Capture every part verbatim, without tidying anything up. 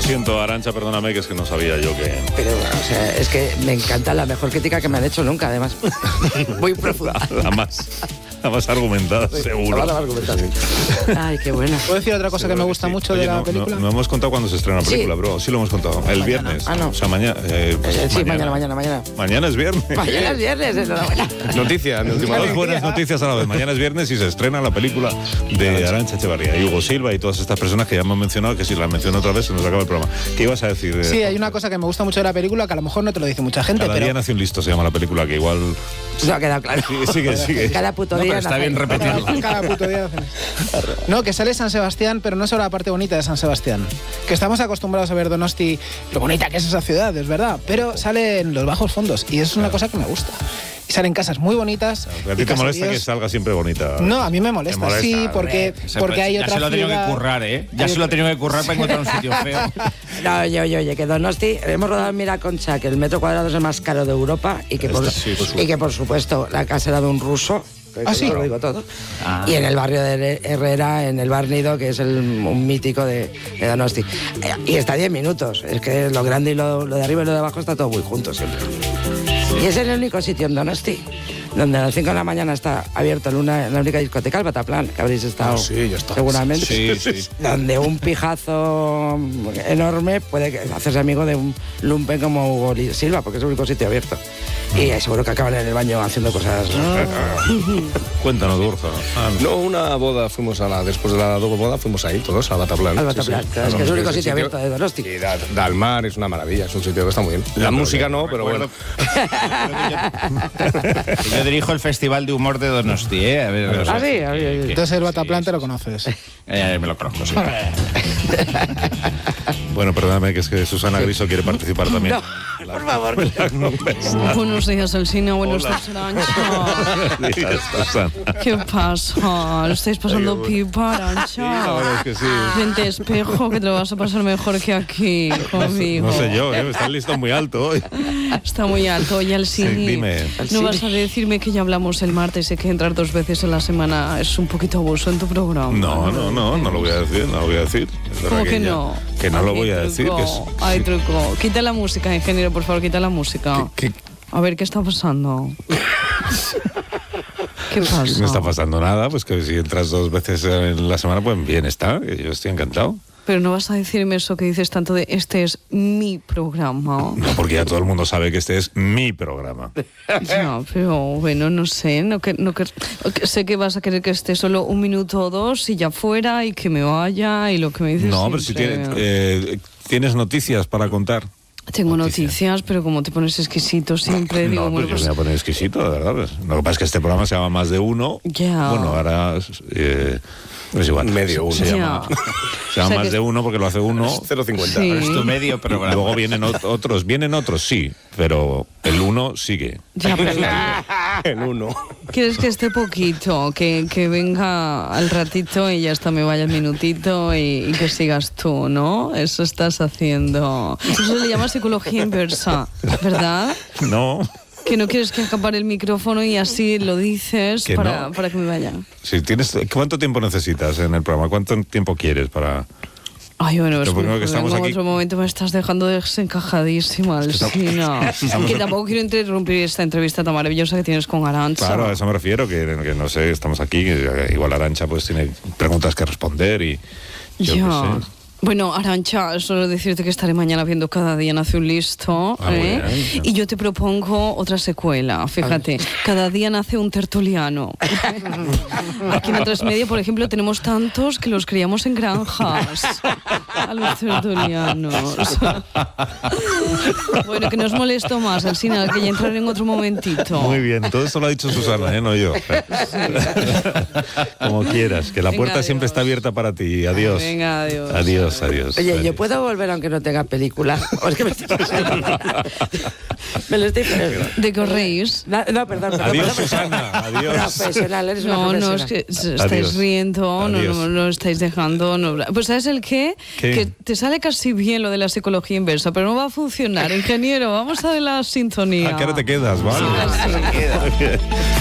siento, Arantxa, perdóname, que es que no sabía yo que... Pero, o sea, es que me encanta, la mejor crítica que me han hecho nunca, además. Muy profunda. La más, la más argumentada, sí, seguro. La más argumentada, sí. Ay, qué bueno. ¿Puedo decir otra cosa sí, que me gusta sí. mucho Oye, de la no, película? No, no hemos contado cuándo se estrena la película, sí. bro. Sí lo hemos contado. El mañana. viernes. Ah, no. O sea, mañana... Eh, pues eh, sí, mañana. mañana, mañana, mañana. Mañana es viernes. Mañana es viernes, enhorabuena. Noticia, dos buenas noticias a la vez. Mañana es viernes y se estrena la película de Arantxa Echevarría y Hugo Silva y todas estas personas que ya hemos mencionado, que si las menciono otra vez se nos acaba el programa. ¿Qué ibas a decir? Sí, hay una cosa que me gusta mucho de la película que a lo mejor no te lo dice mucha gente, Cada pero... día nace un listo, se llama la película, que igual... No ha quedado claro. Sí, sigue, sigue. Cada puto no, día... Está bien repetirlo. Cada puto día hacen No, que sale San Sebastián, pero no solo la parte bonita de San Sebastián. Que estamos acostumbrados a ver Donosti, lo bonita que es esa ciudad, es verdad, pero sale en los bajos fondos y es una cosa que me gusta. Y salen casas muy bonitas. ¿A ti te molesta que salga siempre bonita? No, a mí me molesta, molesta sí, porque, porque hay ya otra se lo ha tenido ciudad... que currar, ¿eh? Ya se lo ha tenido que currar para encontrar un sitio feo. No, oye, oye, oye, que Donosti, hemos rodado en Miraconcha, que el metro cuadrado es el más caro de Europa y que, por, sí, por y que por supuesto la casa era de un ruso. ¿Ah, sí? Lo digo todo. Ah. Y en el barrio de Herrera, en el Bar Nido, que es el, un mítico de, de Donosti. Y está a diez minutos. Es que lo grande y lo, lo de arriba y lo de abajo está todo muy junto siempre. Y es el único sitio en Donosti donde a las cinco de la mañana está abierto en, una, en la única discoteca, el Bataplan, que habréis estado oh, sí, ya está. seguramente. Sí, sí. Donde un pijazo enorme puede hacerse amigo de un lumpen como Hugo Silva, porque es el único sitio abierto. Y seguro que acaban en el baño haciendo cosas... Cuéntanos, Borja. Ah, no, una boda, fuimos a la... Después de la doble boda, fuimos ahí todos al Bataplan. Al Bataplan, sí, sí. Claro, es que es el único sitio abierto de Donosti. Y da, da al mar, es una maravilla, es un sitio que está muy bien. La, la música no, pero bueno. Yo dirijo el Festival de Humor de Donosti, ¿eh? A ver, ¿Ah, sí? A ver, entonces el Bataplan sí, te lo conoces. Eh, me lo conozco, sí. Bueno, perdóname, que es que Susana Griso quiere participar también. No, la, por favor. Buenos días, Alsina. Buenos días, Arantxa. ¿Qué pasa? ¿Lo estáis pasando pipa, Arantxa? Sí, la verdad es que sí. Vente, espejo, que te lo vas a pasar mejor que aquí conmigo. No sé yo, ¿eh? Está el listón muy alto hoy. Está muy alto. Y Alsina, sí, dime. ¿no vas a decirme que ya hablamos el martes y que entrar dos veces en la semana es un poquito abuso en tu programa? No, no, no, no lo voy a decir, no lo voy a decir. ¿Cómo que, que no? Ya, que no Ay, lo voy a truco. decir. Que es, Ay, sí. truco. Quita la música, ingeniero, por favor, quita la música. ¿Qué, qué? A ver, ¿qué está pasando? ¿Qué pasa? No está pasando nada, pues que si entras dos veces en la semana, pues bien está, que yo estoy encantado. Pero no vas a decirme eso que dices tanto de este es mi programa. No, porque ya todo el mundo sabe que este es mi programa. Ya, pero bueno, no sé, no que, no que, sé que vas a querer que esté solo un minuto o dos y ya fuera y que me vaya y lo que me dices. No, pero si tienes, eh, tienes noticias para contar. Tengo noticias. noticias, pero como te pones exquisito siempre, no, digo, pues bueno, yo pues... me voy a poner exquisito, de verdad. Pues. Lo que pasa es que este programa se llama Más de Uno. Ya. Bueno, ahora... Eh, es igual. Medio uno. Se llama, se llama o sea Más que... de Uno porque lo hace uno. cero cincuenta. Sí. Es tu medio programa. Luego vienen otros, vienen otros, sí, pero el uno sigue. Ya, pero... el uno. ¿Quieres que esté poquito? Que, que venga al ratito y ya hasta me vaya el minutito y, y que sigas tú, ¿no? Eso estás haciendo. Eso se le llama psicología inversa, ¿verdad? No. Que no quieres que acapare el micrófono y así lo dices que para, no. para que me vaya. Si tienes, ¿cuánto tiempo necesitas en el programa? ¿Cuánto tiempo quieres para...? Ay, bueno, es que, que estamos en aquí... otro momento me estás dejando desencajadísima, Alsina. Es que tampoco quiero interrumpir esta entrevista tan maravillosa que tienes con Arantxa. Claro, a eso me refiero, que, que no sé, estamos aquí, que igual Arantxa pues tiene preguntas que responder y... Yo ya. qué sé. Bueno, Arantxa, solo decirte que estaré mañana viendo Cada día nace un listo, ah, ¿eh? bien. Y yo te propongo otra secuela, fíjate, Cada día nace un tertuliano. Aquí en A tres Media, por ejemplo, tenemos tantos que los criamos en granjas, a los tertulianos. Bueno, que no os molesto más, Alsina, que ya entraré en otro momentito. Muy bien, todo esto lo ha dicho Susana, ¿eh? No yo. Como quieras, que la Venga, puerta adiós. siempre está abierta para ti. Adiós. Venga, adiós. Adiós. Adiós, Oye, adiós. ¿yo puedo volver aunque no tenga película? ¿O es que me estoy me lo estoy perdiendo. ¿De qué os reís? No, no, perdón. perdón Adiós, perdón, Susana. Adiós. Profesional, eres una No, no, profesional. es que estáis Adiós. riendo, no, Adiós. no, no estáis dejando. No. Pues ¿sabes el qué? ¿Qué? Que te sale casi bien lo de la psicología inversa, pero no va a funcionar. Ingeniero, vamos a ver la sintonía. ¿A qué hora te quedas? Vale. Sí, sí.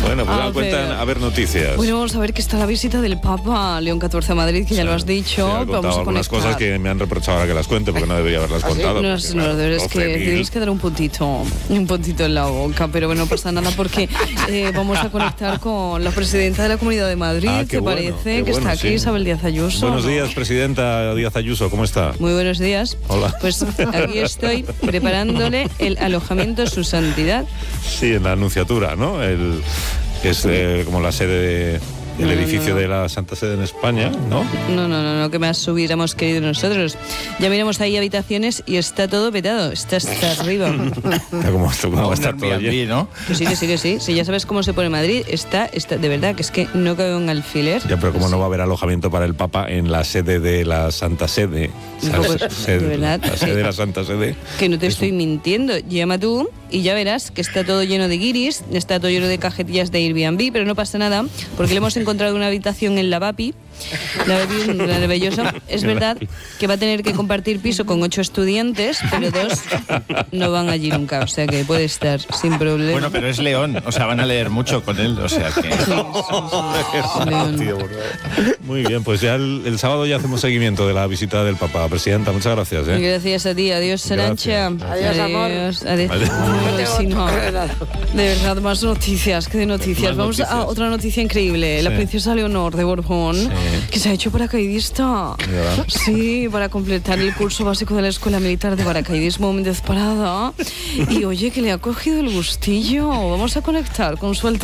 Bueno, pues A a, cuentan, ver. a ver noticias. Bueno, vamos a ver que está la visita del Papa León catorce a Madrid, que ya lo has dicho. Sí, he contado vamos a algunas conectar. cosas que me han reprochado ahora que las cuente, porque no debería haberlas contado. No, porque, no, claro, de verdad es que doce mil. tienes que dar un puntito, un puntito en la boca, pero bueno, no pasa nada porque eh, vamos a conectar con la presidenta de la Comunidad de Madrid, Ah, qué ¿te bueno, parece? qué Que bueno, está aquí, sí. Isabel Díaz Ayuso. Buenos días, presidenta Díaz Ayuso, ¿cómo está? Muy buenos días. Hola. Pues aquí estoy preparándole el alojamiento de su santidad. Sí, en la Anunciatura, ¿no? El, que es eh, como la sede de... El No, no, edificio no. de la Santa Sede en España, ¿no? No, no, no, no, que más hubiéramos querido nosotros. Ya miramos ahí habitaciones y está todo vetado, está hasta arriba. Está como, esto, como va a Un estar todo Airbnb, lleno. ¿no? Que sí, que sí, que sí. Si ya sabes cómo se pone Madrid, está, está, de verdad, que es que no cabe un alfiler. Ya, pero como no va a haber alojamiento para el Papa en la sede de la Santa Sede. No, pues, Sede- de verdad, La sede sí. de la Santa Sede. Que no te Es estoy un- mintiendo. Llama tú y ya verás que está todo lleno de guiris, está todo lleno de cajetillas de Airbnb, pero no pasa nada, porque le hemos encontrado una habitación en la Vapi. La Vapi, maravillosa. Es verdad que va a tener que compartir piso con ocho estudiantes, pero dos no van allí nunca, o sea que puede estar sin problema. Bueno, pero es León, o sea, van a leer mucho con él, o sea que... León. Tío, por favor. Muy bien, pues ya el, el sábado ya hacemos seguimiento de la visita del Papa. Presidenta, muchas gracias. ¿eh? Gracias a ti, adiós Sarancha. Adiós, amor. Adiós, adiós. Vale. Ay, si no, de verdad, más noticias, que de noticias. Más Vamos a noticias. otra noticia increíble. La Sí. princesa Leonor de Borbón, que se ha hecho paracaidista. ¿Verdad? Sí, para completar el curso básico de la Escuela Militar de Paracaidismo Méndez Parada. Y oye, que le ha cogido el gustillo. Vamos a conectar con su alteza.